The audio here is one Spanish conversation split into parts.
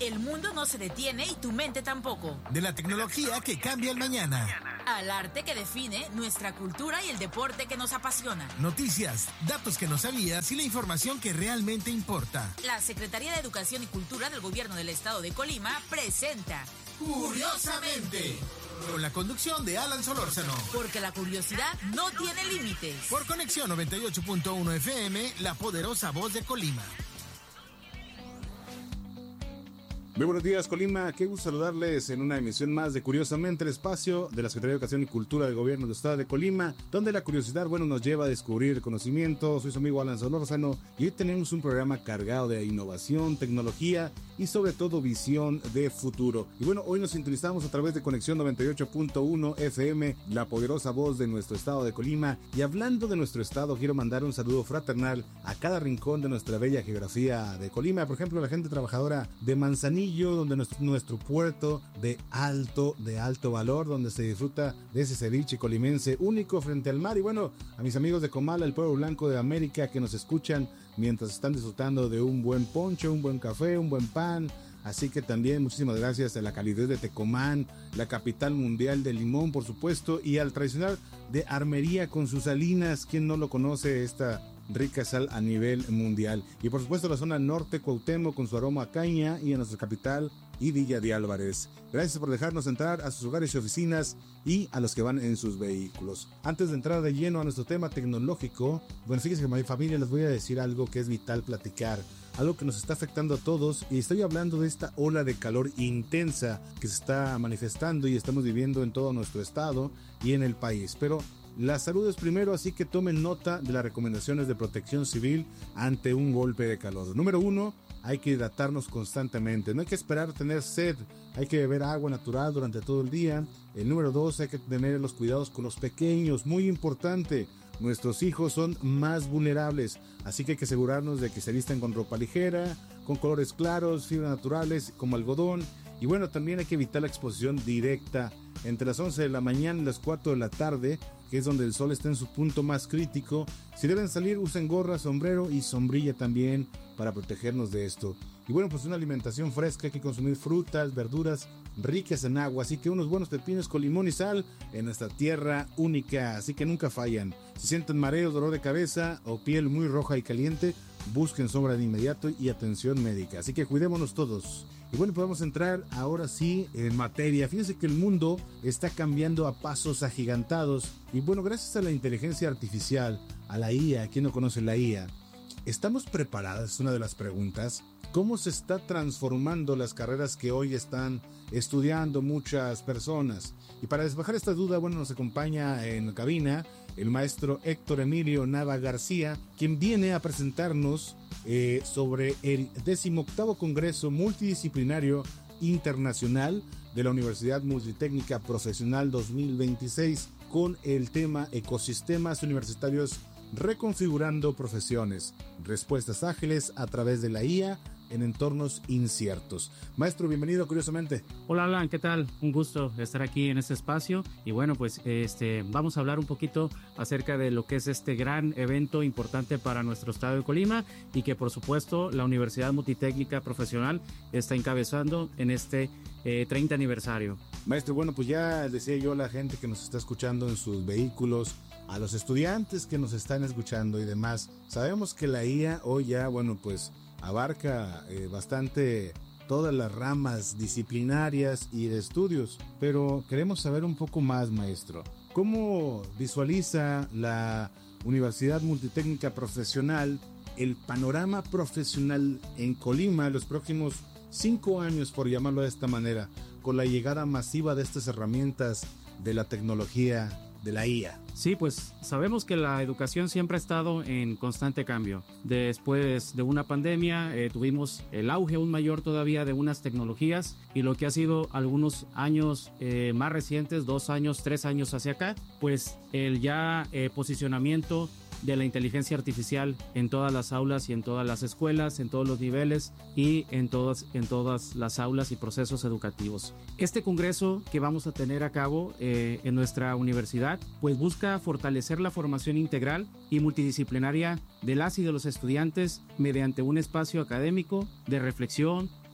El mundo no se detiene y tu mente tampoco. De la tecnología que cambia el mañana. Al arte que define nuestra cultura y el deporte que nos apasiona. Noticias, datos que no sabías y la información que realmente importa. La Secretaría de Educación y Cultura del Gobierno del Estado de Colima presenta Curiosamente, con la conducción de Alan Solórzano. Porque la curiosidad no tiene límites. Por Conexión 98.1 FM, la poderosa voz de Colima. Muy buenos días, Colima. Qué gusto saludarles en una emisión más de Curiosamente, el espacio de la Secretaría de Educación y Cultura del Gobierno del Estado de Colima, donde la curiosidad, nos lleva a descubrir conocimiento. Soy su amigo Alan Solórzano y hoy tenemos un programa cargado de innovación, tecnología y sobre todo visión de futuro. Y hoy nos sintonizamos a través de Conexión 98.1 FM, la poderosa voz de nuestro estado de Colima. Y hablando de nuestro estado, quiero mandar un saludo fraternal a cada rincón de nuestra bella geografía de Colima. Por ejemplo, la gente trabajadora de Manzanillo, donde nuestro puerto de alto valor, donde se disfruta de ese ceviche colimense único frente al mar. Y a mis amigos de Comala, el pueblo blanco de América, que nos escuchan mientras están disfrutando de un buen ponche, un buen café, un buen pan. Así que también muchísimas gracias a la calidez de Tecomán, la capital mundial del limón, por supuesto, y al tradicional de Armería con sus salinas. ¿Quién no lo conoce, esta rica sal a nivel mundial? Y por supuesto la zona norte, Cuauhtémoc, con su aroma a caña, y a nuestra capital y Villa de Álvarez. Gracias por dejarnos entrar a sus hogares y oficinas y a los que van en sus vehículos. Antes de entrar de lleno a nuestro tema tecnológico, fíjense que mi familia, les voy a decir algo que es vital platicar, algo que nos está afectando a todos, y estoy hablando de esta ola de calor intensa que se está manifestando y estamos viviendo en todo nuestro estado y en el país. Pero la salud es primero, así que tomen nota de las recomendaciones de protección civil ante un golpe de calor. Número 1, hay que hidratarnos constantemente. No hay que esperar tener sed, hay que beber agua natural durante todo el día. El número 2, hay que tener los cuidados con los pequeños, muy importante. Nuestros hijos son más vulnerables, así que hay que asegurarnos de que se vistan con ropa ligera, con colores claros, fibras naturales como algodón. Y también hay que evitar la exposición directa entre las 11 de la mañana y las 4 de la tarde, que es donde el sol está en su punto más crítico. Si deben salir, usen gorra, sombrero y sombrilla también para protegernos de esto. Y una alimentación fresca, hay que consumir frutas, verduras ricas en agua, así que unos buenos pepinos con limón y sal en nuestra tierra única, así que nunca fallan. Si sienten mareos, dolor de cabeza o piel muy roja y caliente, busquen sombra de inmediato y atención médica, así que cuidémonos todos. Y podemos entrar ahora sí en materia. Fíjense que el mundo está cambiando a pasos agigantados y gracias a la inteligencia artificial, a la IA. ¿Quién no conoce la IA? ¿Estamos preparadas? Es una de las preguntas. ¿Cómo se está transformando las carreras que hoy están estudiando muchas personas? Y para despejar esta duda, nos acompaña en cabina el maestro Héctor Emilio Nava García, quien viene a presentarnos sobre el 18º Congreso Multidisciplinario Internacional de la Universidad Multitécnica Profesional 2026, con el tema Ecosistemas Universitarios reconfigurando profesiones, respuestas ágiles a través de la IA en entornos inciertos. Maestro, bienvenido Curiosamente. Hola Alan, ¿qué tal? Un gusto estar aquí en este espacio y vamos a hablar un poquito acerca de lo que es este gran evento importante para nuestro estado de Colima y que por supuesto la Universidad Multitécnica Profesional está encabezando en este 30 aniversario. Maestro, ya decía yo a la gente que nos está escuchando en sus vehículos, a los estudiantes que nos están escuchando y demás, sabemos que la IA hoy ya, abarca bastante todas las ramas disciplinarias y de estudios, pero queremos saber un poco más, maestro. ¿Cómo visualiza la Universidad Multitécnica Profesional el panorama profesional en Colima los próximos 5 años, por llamarlo de esta manera, con la llegada masiva de estas herramientas de la tecnología, de la IA? Sí, pues sabemos que la educación siempre ha estado en constante cambio. Después de una pandemia tuvimos el auge aún mayor todavía de unas tecnologías y lo que ha sido algunos años más recientes, 2 años, 3 años hacia acá, pues el ya posicionamiento de la inteligencia artificial en todas las aulas y en todas las escuelas, en todos los niveles y en todas las aulas y procesos educativos. Este congreso que vamos a tener a cabo en nuestra universidad, pues busca fortalecer la formación integral y multidisciplinaria de las y de los estudiantes mediante un espacio académico de reflexión,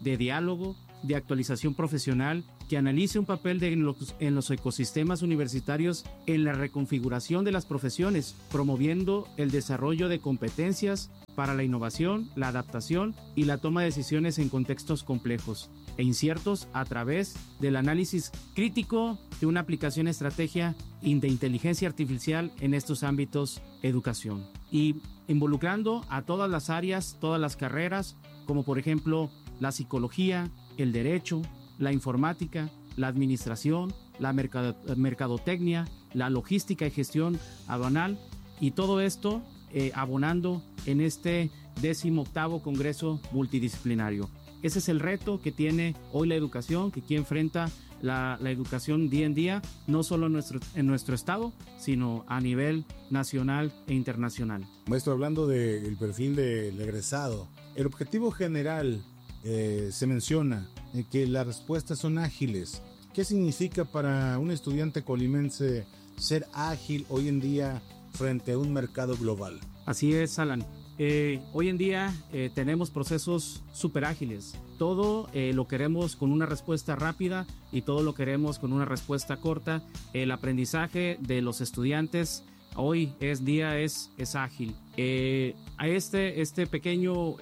de diálogo, de actualización profesional, que analice un papel en los ecosistemas universitarios en la reconfiguración de las profesiones, promoviendo el desarrollo de competencias para la innovación, la adaptación y la toma de decisiones en contextos complejos e inciertos a través del análisis crítico de una aplicación estrategia de inteligencia artificial en estos ámbitos educación y involucrando a todas las áreas, todas las carreras, como por ejemplo la psicología, el derecho, la informática, la administración, la mercadotecnia, la logística y gestión aduanal y todo esto abonando en este 18º Congreso Multidisciplinario. Ese es el reto que tiene hoy la educación, que aquí enfrenta la educación día en día, no solo en nuestro estado, sino a nivel nacional e internacional. Maestro, hablando del perfil del egresado, el objetivo general se menciona que las respuestas son ágiles. ¿Qué significa para un estudiante colimense ser ágil hoy en día frente a un mercado global? Así es, Alan. Hoy en día tenemos procesos súper ágiles. Todo lo queremos con una respuesta rápida y todo lo queremos con una respuesta corta. El aprendizaje de los estudiantes hoy es ágil. A este pequeño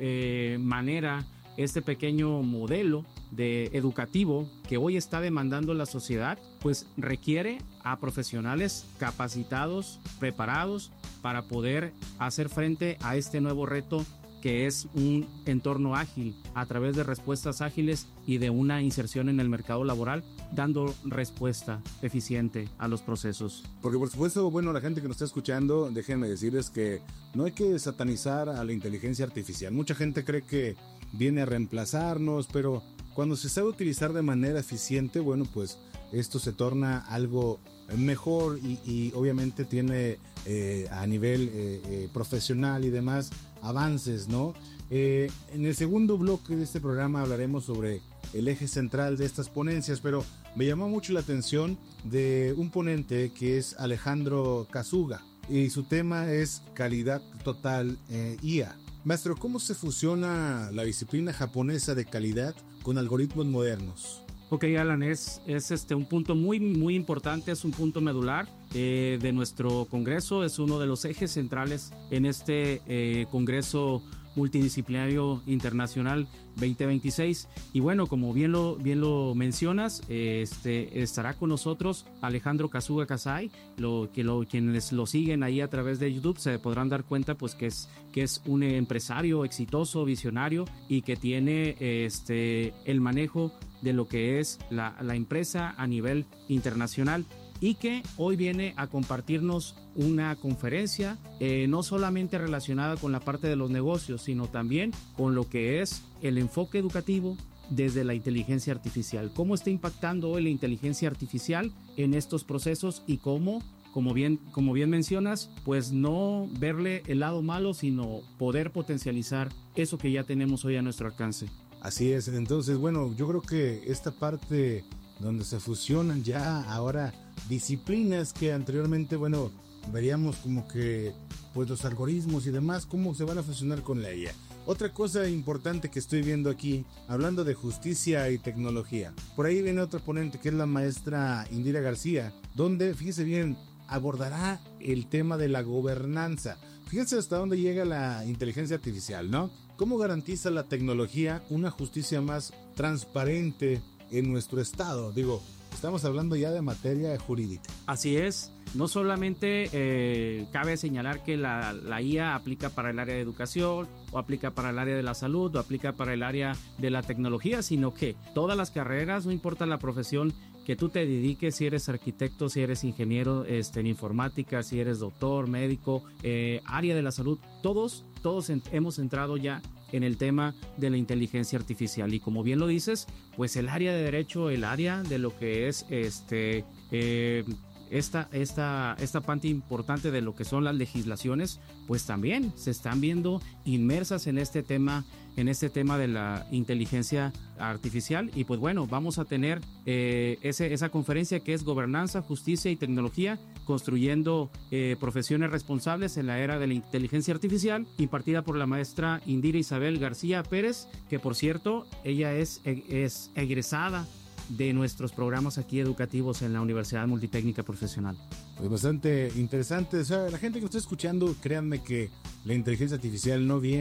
este pequeño modelo educativo que hoy está demandando la sociedad, pues requiere a profesionales capacitados, preparados para poder hacer frente a este nuevo reto que es un entorno ágil a través de respuestas ágiles y de una inserción en el mercado laboral, dando respuesta eficiente a los procesos. Porque por supuesto, bueno, la gente que nos está escuchando, déjenme decirles que no hay que satanizar a la inteligencia artificial. Mucha gente cree que viene a reemplazarnos, pero cuando se sabe utilizar de manera eficiente, bueno, pues esto se torna algo mejor y obviamente tiene a nivel profesional y demás avances, ¿no? En el segundo bloque de este programa hablaremos sobre el eje central de estas ponencias, pero me llamó mucho la atención de un ponente que es Alejandro Kasuga y su tema es calidad total IA. Maestro, ¿cómo se fusiona la disciplina japonesa de calidad con algoritmos modernos? Ok, Alan, es un punto muy, muy importante, es un punto medular de nuestro congreso, es uno de los ejes centrales en este Congreso Multidisciplinario Internacional 2026. Y bueno, como bien lo mencionas, estará con nosotros Alejandro Kasuga Kasai. Quienes lo siguen ahí a través de YouTube se podrán dar cuenta pues que es un empresario exitoso, visionario y que tiene el manejo de lo que es la empresa a nivel internacional y que hoy viene a compartirnos una conferencia no solamente relacionada con la parte de los negocios, sino también con lo que es el enfoque educativo desde la inteligencia artificial. ¿Cómo está impactando hoy la inteligencia artificial en estos procesos y cómo, como bien mencionas, pues no verle el lado malo, sino poder potencializar eso que ya tenemos hoy a nuestro alcance? Así es, entonces bueno, yo creo que esta parte donde se fusionan ya ahora disciplinas que anteriormente, bueno, veríamos como que pues los algoritmos y demás, cómo se van a fusionar con la IA. Otra cosa importante que estoy viendo aquí, hablando de justicia y tecnología, por ahí viene otra ponente que es la maestra Indira García, donde, fíjese bien, abordará el tema de la gobernanza. Fíjense hasta dónde llega la inteligencia artificial, ¿no? ¿Cómo garantiza la tecnología una justicia más transparente en nuestro estado? Digo, estamos hablando ya de materia jurídica. Así es. No solamente cabe señalar que la IA aplica para el área de educación, o aplica para el área de la salud, o aplica para el área de la tecnología, sino que todas las carreras, no importa la profesión que tú te dediques, si eres arquitecto, si eres ingeniero en informática, si eres doctor, médico, área de la salud, todos hemos entrado ya en el tema de la inteligencia artificial. Y como bien lo dices, pues el área de derecho, el área de lo que es esta parte importante de lo que son las legislaciones, pues también se están viendo inmersas en este tema de la inteligencia artificial. Y pues bueno, vamos a tener esa conferencia que es Gobernanza, Justicia y Tecnología, construyendo profesiones responsables en la era de la inteligencia artificial, impartida por la maestra Indira Isabel García Pérez, que por cierto, ella es egresada de nuestros programas aquí educativos en la Universidad Multitécnica Profesional. Pues bastante interesante. O sea, la gente que está escuchando, créanme que la inteligencia artificial no viene